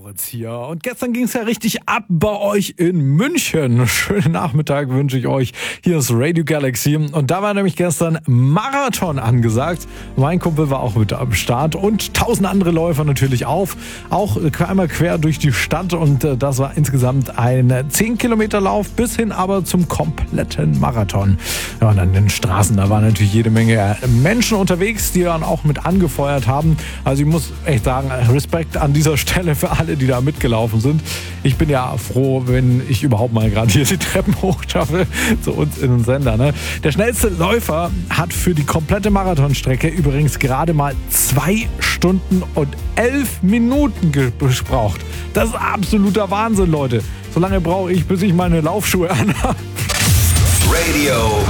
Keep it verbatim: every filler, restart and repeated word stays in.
Moritz hier. Und gestern ging es ja richtig ab bei euch in München. Schönen Nachmittag wünsche ich euch. Hier ist Radio Galaxy. Und da war nämlich gestern Marathon angesagt. Mein Kumpel war auch mit am Start und tausend andere Läufer natürlich auf. Auch einmal quer durch die Stadt. Und das war insgesamt ein zehn Kilometer Lauf bis hin aber zum kompletten Marathon. Ja, und an den Straßen, da waren natürlich jede Menge Menschen unterwegs, die dann auch mit angefeuert haben. Also ich muss echt sagen, Respekt an dieser Stelle für alle, die da mitgelaufen sind. Ich bin ja froh, wenn ich überhaupt mal gerade hier die Treppen hochschaffe zu uns in den Sender. Ne? Der schnellste Läufer hat für die komplette Marathonstrecke übrigens gerade mal zwei Stunden und elf Minuten gebraucht. Das ist absoluter Wahnsinn, Leute. So lange brauche ich, bis ich meine Laufschuhe anhabe. Radio